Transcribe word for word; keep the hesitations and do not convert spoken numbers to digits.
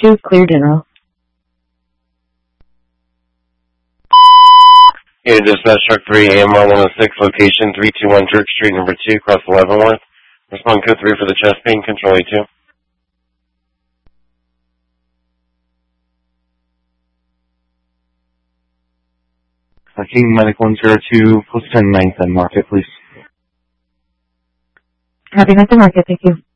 two, clear general. Yeah, dispatch truck three, A M R one oh six, location three two one Church Street, number two, across Leavenworth. Respond code three for the chest pain, control A two. Uh, King Medic one zero two, post ten ninth and market, please. Happy ninth and market, thank you.